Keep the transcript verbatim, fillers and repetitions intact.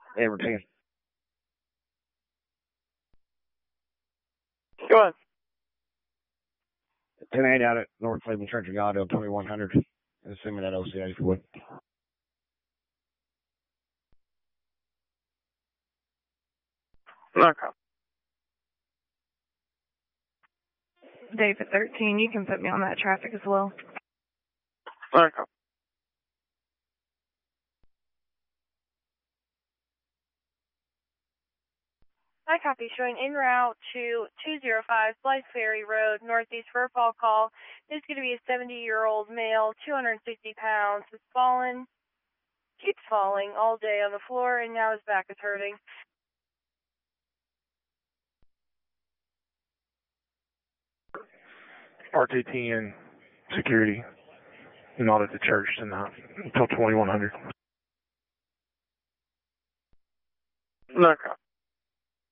Ever ten. Go ahead. ten eight out at North Cleveland Church of God, L twenty-one hundred. And send me that O C A if you would. Okay. David thirteen, you can put me on that traffic as well. Okay. Hi, copy. Showing en route to two oh five Blythe Ferry Road, northeast for a fall call. This is going to be a seventy-year-old male, two hundred sixty pounds, has fallen, keeps falling all day on the floor, and now his back is hurting. R T T and security, not at the church tonight until twenty-one hundred. Okay.